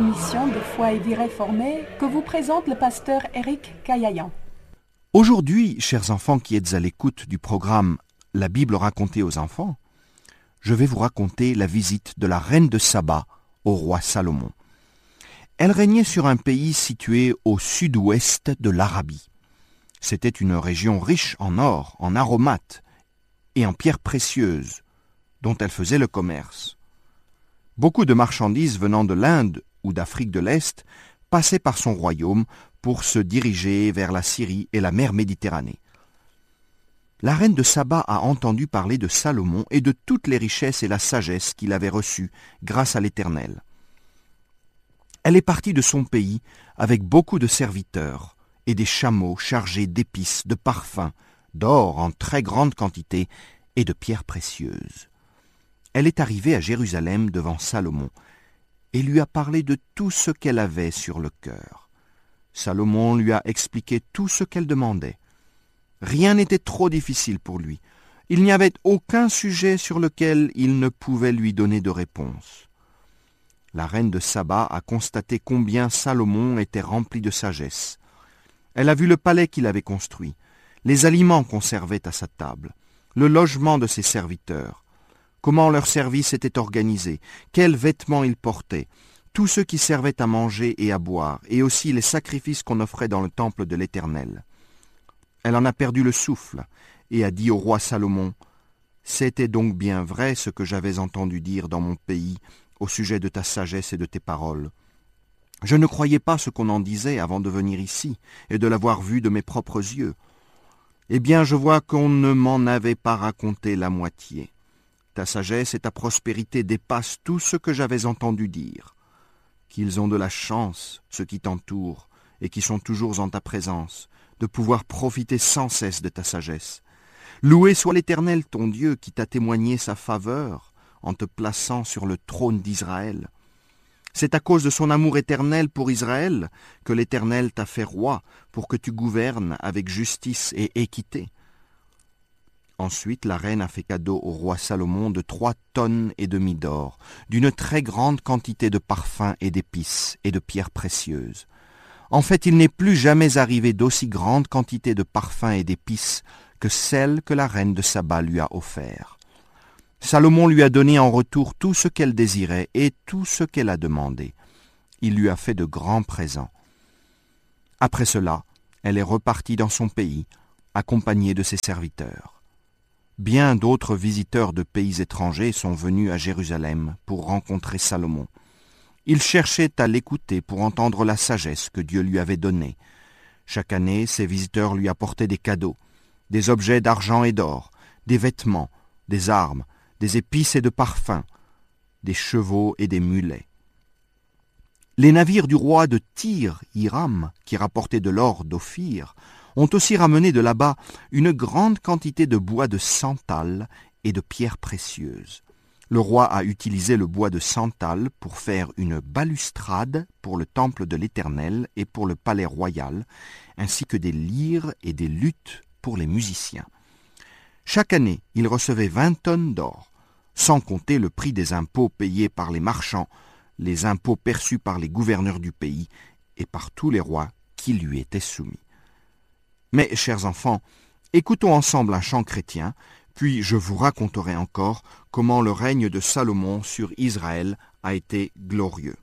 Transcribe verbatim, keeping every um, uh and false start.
émission de Foi et vie réformée que vous présente le pasteur Éric Caillayan. Aujourd'hui, chers enfants qui êtes à l'écoute du programme La Bible racontée aux enfants, je vais vous raconter la visite de la reine de Saba au roi Salomon. Elle régnait sur un pays situé au sud-ouest de l'Arabie. C'était une région riche en or, en aromates et en pierres précieuses, dont elle faisait le commerce. Beaucoup de marchandises venant de l'Inde ou d'Afrique de l'Est passaient par son royaume pour se diriger vers la Syrie et la mer Méditerranée. La reine de Saba a entendu parler de Salomon et de toutes les richesses et la sagesse qu'il avait reçues grâce à l'Éternel. Elle est partie de son pays avec beaucoup de serviteurs et des chameaux chargés d'épices, de parfums, d'or en très grande quantité et de pierres précieuses. Elle est arrivée à Jérusalem devant Salomon et lui a parlé de tout ce qu'elle avait sur le cœur. Salomon lui a expliqué tout ce qu'elle demandait. Rien n'était trop difficile pour lui. Il n'y avait aucun sujet sur lequel il ne pouvait lui donner de réponse. La reine de Saba a constaté combien Salomon était rempli de sagesse. Elle a vu le palais qu'il avait construit, les aliments qu'on servait à sa table, le logement de ses serviteurs, comment leur service était organisé, quels vêtements ils portaient, tout ce qui servait à manger et à boire, et aussi les sacrifices qu'on offrait dans le temple de l'Éternel. Elle en a perdu le souffle et a dit au roi Salomon, « C'était donc bien vrai ce que j'avais entendu dire dans mon pays au sujet de ta sagesse et de tes paroles. Je ne croyais pas ce qu'on en disait avant de venir ici et de l'avoir vu de mes propres yeux. Eh bien, je vois qu'on ne m'en avait pas raconté la moitié. Ta sagesse et ta prospérité dépassent tout ce que j'avais entendu dire. Qu'ils ont de la chance, ceux qui t'entourent, et qui sont toujours en ta présence, de pouvoir profiter sans cesse de ta sagesse. Loué soit l'Éternel, ton Dieu, qui t'a témoigné sa faveur en te plaçant sur le trône d'Israël. C'est à cause de son amour éternel pour Israël que l'Éternel t'a fait roi pour que tu gouvernes avec justice et équité. » Ensuite, la reine a fait cadeau au roi Salomon de trois tonnes et demie d'or, d'une très grande quantité de parfums et d'épices et de pierres précieuses. En fait, il n'est plus jamais arrivé d'aussi grande quantité de parfums et d'épices que celle que la reine de Saba lui a offert. Salomon lui a donné en retour tout ce qu'elle désirait et tout ce qu'elle a demandé. Il lui a fait de grands présents. Après cela, elle est repartie dans son pays, accompagnée de ses serviteurs. Bien d'autres visiteurs de pays étrangers sont venus à Jérusalem pour rencontrer Salomon. Ils cherchaient à l'écouter pour entendre la sagesse que Dieu lui avait donnée. Chaque année, ces visiteurs lui apportaient des cadeaux, des objets d'argent et d'or, des vêtements, des armes, des épices et de parfums, des chevaux et des mulets. Les navires du roi de Tyr, Hiram, qui rapportaient de l'or d'Ophir, ont aussi ramené de là-bas une grande quantité de bois de santal et de pierres précieuses. Le roi a utilisé le bois de santal pour faire une balustrade pour le temple de l'Éternel et pour le palais royal, ainsi que des lyres et des luths pour les musiciens. Chaque année, il recevait vingt tonnes d'or, sans compter le prix des impôts payés par les marchands, les impôts perçus par les gouverneurs du pays et par tous les rois qui lui étaient soumis. Mais, chers enfants, écoutons ensemble un chant chrétien, puis je vous raconterai encore comment le règne de Salomon sur Israël a été glorieux.